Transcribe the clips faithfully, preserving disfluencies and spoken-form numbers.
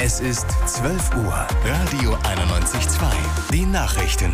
Es ist zwölf Uhr. Radio einundneunzig Komma zwei. Die Nachrichten.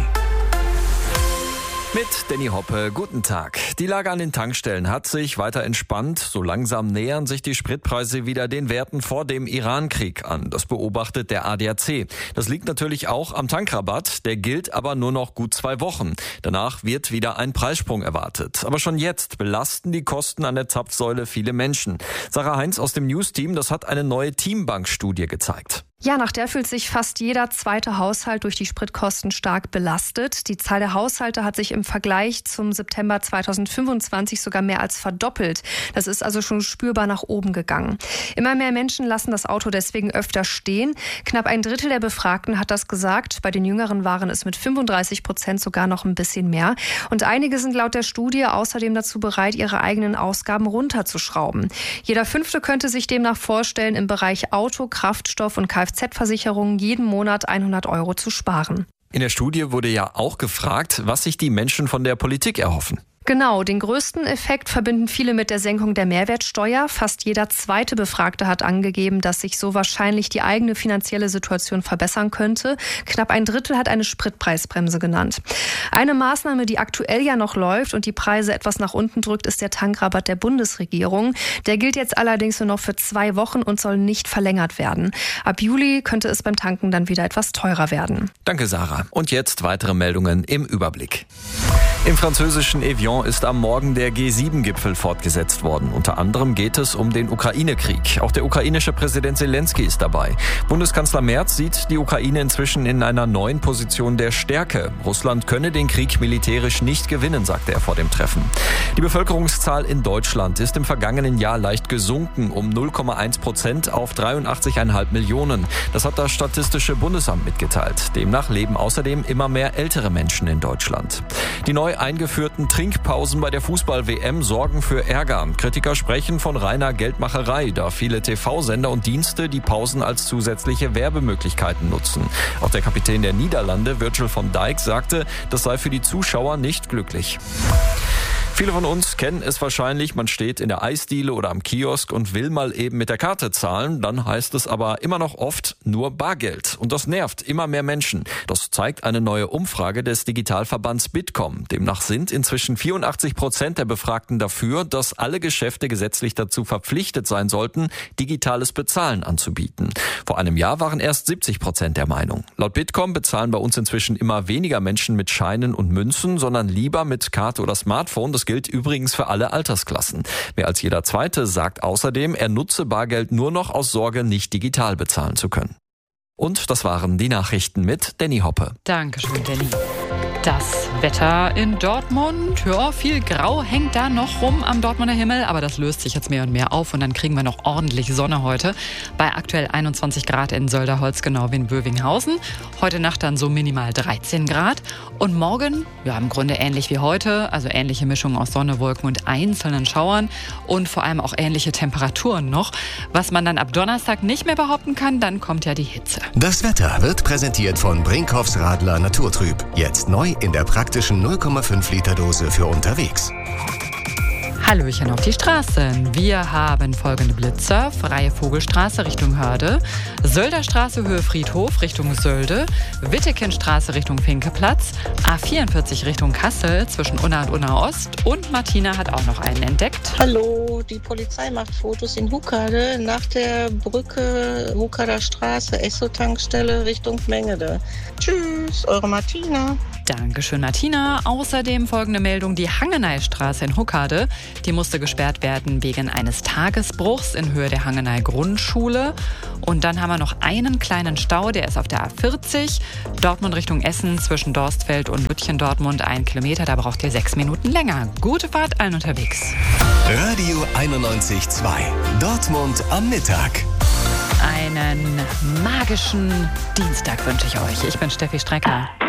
Mit Danny Hoppe, guten Tag. Die Lage an den Tankstellen hat sich weiter entspannt. So langsam nähern sich die Spritpreise wieder den Werten vor dem Iran-Krieg an. Das beobachtet der A D A C. Das liegt natürlich auch am Tankrabatt. Der gilt aber nur noch gut zwei Wochen. Danach wird wieder ein Preissprung erwartet. Aber schon jetzt belasten die Kosten an der Zapfsäule viele Menschen. Sarah Heinz aus dem News-Team, das hat eine neue Teambank-Studie gezeigt. Ja, nach der fühlt sich fast jeder zweite Haushalt durch die Spritkosten stark belastet. Die Zahl der Haushalte hat sich im Vergleich zum September zweitausendfünfundzwanzig sogar mehr als verdoppelt. Das ist also schon spürbar nach oben gegangen. Immer mehr Menschen lassen das Auto deswegen öfter stehen. Knapp ein Drittel der Befragten hat das gesagt. Bei den Jüngeren waren es mit fünfunddreißig Prozent sogar noch ein bisschen mehr. Und einige sind laut der Studie außerdem dazu bereit, ihre eigenen Ausgaben runterzuschrauben. Jeder Fünfte könnte sich demnach vorstellen, im Bereich Auto, Kraftstoff und Kfz-Versicherung jeden Monat hundert Euro zu sparen. In der Studie wurde ja auch gefragt, was sich die Menschen von der Politik erhoffen. Genau, den größten Effekt verbinden viele mit der Senkung der Mehrwertsteuer. Fast jeder zweite Befragte hat angegeben, dass sich so wahrscheinlich die eigene finanzielle Situation verbessern könnte. Knapp ein Drittel hat eine Spritpreisbremse genannt. Eine Maßnahme, die aktuell ja noch läuft und die Preise etwas nach unten drückt, ist der Tankrabatt der Bundesregierung. Der gilt jetzt allerdings nur noch für zwei Wochen und soll nicht verlängert werden. Ab Juli könnte es beim Tanken dann wieder etwas teurer werden. Danke, Sarah. Und jetzt weitere Meldungen im Überblick. Im französischen Evian ist am Morgen der G sieben Gipfel fortgesetzt worden. Unter anderem geht es um den Ukraine-Krieg. Auch der ukrainische Präsident Zelensky ist dabei. Bundeskanzler Merz sieht die Ukraine inzwischen in einer neuen Position der Stärke. Russland könne den Krieg militärisch nicht gewinnen, sagte er vor dem Treffen. Die Bevölkerungszahl in Deutschland ist im vergangenen Jahr leicht gesunken, um null Komma eins Prozent auf dreiundachtzig Komma fünf Millionen. Das hat das Statistische Bundesamt mitgeteilt. Demnach leben außerdem immer mehr ältere Menschen in Deutschland. Die neu eingeführten Trinkpausen bei der Fußball-W M sorgen für Ärger. Kritiker sprechen von reiner Geldmacherei, da viele T V-Sender und Dienste die Pausen als zusätzliche Werbemöglichkeiten nutzen. Auch der Kapitän der Niederlande, Virgil van Dijk, sagte, das sei für die Zuschauer nicht glücklich. Viele von uns kennen es wahrscheinlich, man steht in der Eisdiele oder am Kiosk und will mal eben mit der Karte zahlen. Dann heißt es aber immer noch oft nur Bargeld. Und das nervt immer mehr Menschen. Das zeigt eine neue Umfrage des Digitalverbands Bitkom. Demnach sind inzwischen vierundachtzig Prozent der Befragten dafür, dass alle Geschäfte gesetzlich dazu verpflichtet sein sollten, digitales Bezahlen anzubieten. Vor einem Jahr waren erst siebzig Prozent der Meinung. Laut Bitkom bezahlen bei uns inzwischen immer weniger Menschen mit Scheinen und Münzen, sondern lieber mit Karte oder Smartphone. Das gilt übrigens für alle Altersklassen. Mehr als jeder Zweite sagt außerdem, er nutze Bargeld nur noch aus Sorge, nicht digital bezahlen zu können. Und das waren die Nachrichten mit Danny Hoppe. Dankeschön, Danny. Das Wetter in Dortmund, ja, viel Grau hängt da noch rum am Dortmunder Himmel, aber das löst sich jetzt mehr und mehr auf und dann kriegen wir noch ordentlich Sonne heute. Bei aktuell einundzwanzig Grad in Sölderholz, genau wie in Bövinghausen. Heute Nacht dann so minimal dreizehn Grad. Und morgen, ja, im Grunde ähnlich wie heute, also ähnliche Mischung aus Sonne, Wolken und einzelnen Schauern und vor allem auch ähnliche Temperaturen noch. Was man dann ab Donnerstag nicht mehr behaupten kann, dann kommt ja die Hitze. Das Wetter wird präsentiert von Brinkhoffs Radler Naturtrüb. Jetzt neu in der praktischen null Komma fünf Liter Dose für unterwegs. Hallöchen auf die Straßen. Wir haben folgende Blitzer. Freie Vogelstraße Richtung Hörde, Sölderstraße Höhe Friedhof Richtung Sölde, Wittekindstraße Richtung Finkeplatz, A vierundvierzig Richtung Kassel zwischen Unna und Unna Ost und Martina hat auch noch einen entdeckt. Hallo, die Polizei macht Fotos in Huckade nach der Brücke Huckader Straße, Esso-Tankstelle Richtung Mengede. Tschüss, eure Martina. Dankeschön, Martina. Außerdem folgende Meldung, die Hangeneystraße in Huckade, die musste gesperrt werden wegen eines Tagesbruchs in Höhe der Hangeney Grundschule. Und dann haben wir noch einen kleinen Stau, der ist auf der A vierzig, Dortmund Richtung Essen zwischen Dorstfeld und Lütchen-Dortmund, ein Kilometer, da braucht ihr sechs Minuten länger. Gute Fahrt allen unterwegs. Radio einundneunzig Komma zwei, Dortmund am Mittag. Einen magischen Dienstag wünsche ich euch. Ich bin Steffi Strecker.